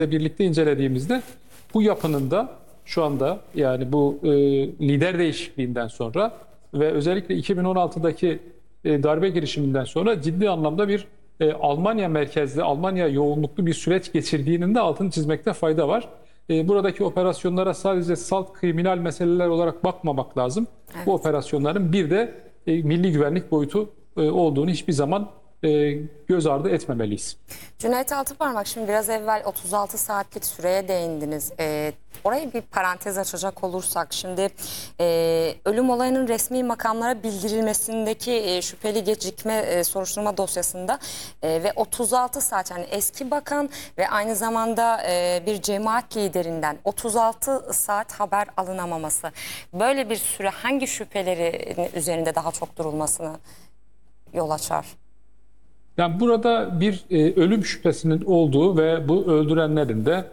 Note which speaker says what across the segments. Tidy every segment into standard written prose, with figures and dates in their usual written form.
Speaker 1: birlikte incelediğimizde bu yapının da şu anda yani bu lider değişikliğinden sonra ve özellikle 2016'daki darbe girişiminden sonra ciddi anlamda bir Almanya merkezli, Almanya yoğunluklu bir süreç geçirdiğinin de altını çizmekte fayda var. Buradaki operasyonlara sadece salt kriminal meseleler olarak bakmamak lazım. Evet. Bu operasyonların bir de milli güvenlik boyutu olduğunu hiçbir zaman göz ardı etmemeliyiz.
Speaker 2: Cüneyt Altıparmak, şimdi biraz evvel 36 saatlik süreye değindiniz. Orayı bir parantez açacak olursak, şimdi ölüm olayının resmi makamlara bildirilmesindeki şüpheli gecikme soruşturma dosyasında ve 36 saat, yani eski bakan ve aynı zamanda bir cemaat liderinden 36 saat haber alınamaması, böyle bir süre hangi şüphelerin üzerinde daha çok durulmasını yol açar?
Speaker 1: Yani burada bir ölüm şüphesinin olduğu ve bu öldürenlerin de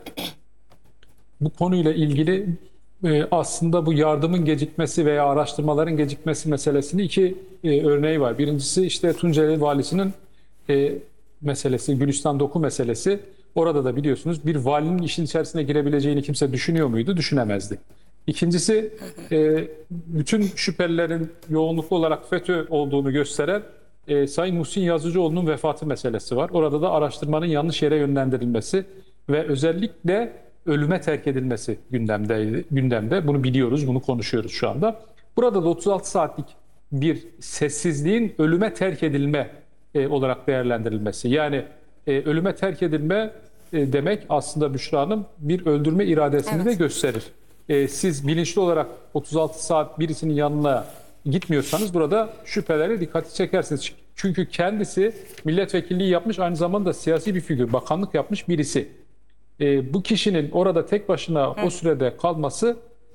Speaker 1: bu konuyla ilgili aslında bu yardımın gecikmesi veya araştırmaların gecikmesi meselesinin iki örneği var. Birincisi işte Tunceli valisinin meselesi, Gülistan Doku meselesi. Orada da biliyorsunuz bir valinin işin içerisine girebileceğini kimse düşünüyor muydu? Düşünemezdi. İkincisi bütün şüphelilerin yoğunluklu olarak FETÖ olduğunu gösteren Sayın Muhsin Yazıcıoğlu'nun vefatı meselesi var. Orada da araştırmanın yanlış yere yönlendirilmesi ve özellikle ölüme terk edilmesi gündemde. Bunu biliyoruz, bunu konuşuyoruz şu anda. Burada da 36 saatlik bir sessizliğin ölüme terk edilme olarak değerlendirilmesi. Yani ölüme terk edilme demek aslında Büşra Hanım bir öldürme iradesini de gösterir. Siz bilinçli olarak 36 saat birisinin yanına gitmiyorsanız burada şüpheleri dikkati çekersiniz. Çünkü kendisi milletvekilliği yapmış, aynı zamanda siyasi bir figür, bakanlık yapmış birisi. Bu kişinin orada tek başına o sürede kalması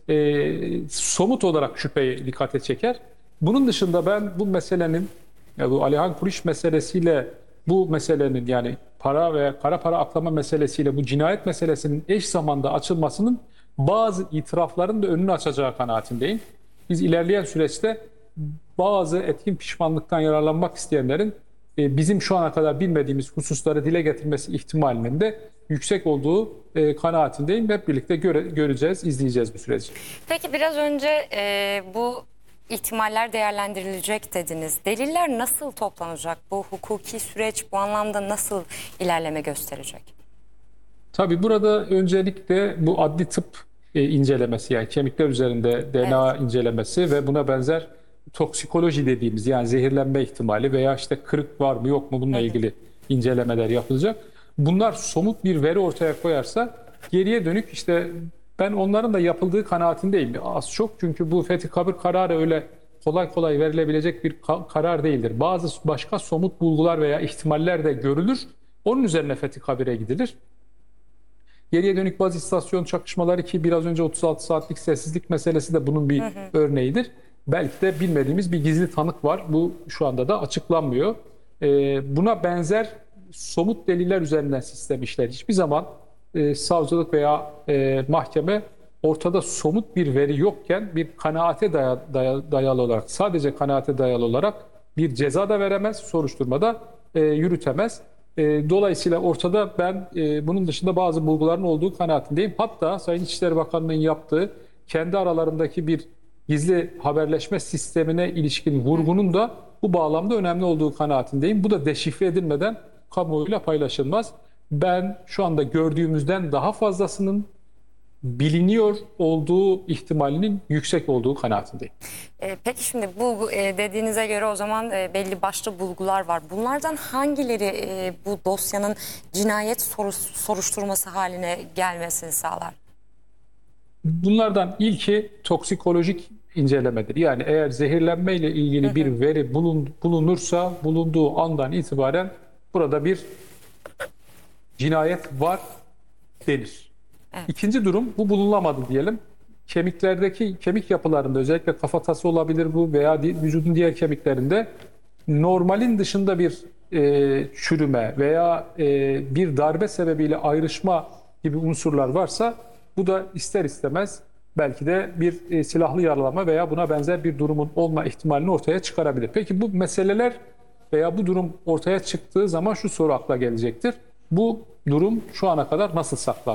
Speaker 1: somut olarak şüpheyi dikkate çeker. Bunun dışında ben bu meselenin, bu Alihan Kuruş meselesiyle bu meselenin, yani para ve kara para aklama meselesiyle bu cinayet meselesinin eş zamanda açılmasının bazı itirafların da önünü açacağı kanaatindeyim. Biz ilerleyen süreçte bazı etkin pişmanlıktan yararlanmak isteyenlerin bizim şu ana kadar bilmediğimiz hususları dile getirmesi ihtimalinin de yüksek olduğu kanaatindeyim. Hep birlikte göreceğiz, izleyeceğiz bu süreci.
Speaker 2: Peki biraz önce bu ihtimaller değerlendirilecek dediniz. Deliller nasıl toplanacak? Bu hukuki süreç bu anlamda nasıl ilerleme gösterecek?
Speaker 1: Tabii burada öncelikle bu adli tıp incelemesi, yani kemikler üzerinde DNA incelemesi ve buna benzer toksikoloji dediğimiz, yani zehirlenme ihtimali veya işte kırık var mı yok mu bununla ilgili incelemeler yapılacak. Bunlar somut bir veri ortaya koyarsa geriye dönük işte ben onların da yapıldığı kanaatindeyim az çok. Çünkü bu fethi kabir kararı öyle kolay kolay verilebilecek bir karar değildir. Bazı başka somut bulgular veya ihtimaller de görülür. Onun üzerine fethi kabire gidilir. Geriye dönük baz istasyon çakışmaları, ki biraz önce 36 saatlik sessizlik meselesi de bunun bir örneğidir. Belki de bilmediğimiz bir gizli tanık var. Bu şu anda da açıklanmıyor. Buna benzer somut deliller üzerinden sistem işler. Hiçbir zaman savcılık veya mahkeme ortada somut bir veri yokken bir kanaate dayalı olarak, sadece kanaate dayalı olarak bir ceza da veremez, soruşturmada yürütemez. Dolayısıyla ortada ben bunun dışında bazı bulguların olduğu kanaatindeyim. Hatta Sayın İçişleri Bakanlığı'nın yaptığı kendi aralarındaki bir gizli haberleşme sistemine ilişkin vurgunun da bu bağlamda önemli olduğu kanaatindeyim. Bu da deşifre edilmeden kamuoyuyla paylaşılmaz. Ben şu anda gördüğümüzden daha fazlasının biliniyor olduğu ihtimalinin yüksek olduğu kanaatindeyim.
Speaker 2: Peki şimdi bu dediğinize göre o zaman belli başlı bulgular var. Bunlardan hangileri bu dosyanın cinayet soruşturması haline gelmesini sağlar?
Speaker 1: Bunlardan ilki toksikolojik incelemedir. Yani eğer zehirlenme ile ilgili bir veri bulunursa bulunduğu andan itibaren burada bir cinayet var denir. Evet. İkinci durum, bu bulunamadı diyelim. Kemiklerdeki kemik yapılarında, özellikle kafatası olabilir bu veya vücudun diğer kemiklerinde normalin dışında bir çürüme veya bir darbe sebebiyle ayrışma gibi unsurlar varsa bu da ister istemez belki de bir silahlı yaralama veya buna benzer bir durumun olma ihtimalini ortaya çıkarabilir. Peki bu meseleler veya bu durum ortaya çıktığı zaman şu soru akla gelecektir. Bu durum şu ana kadar nasıl saklandı?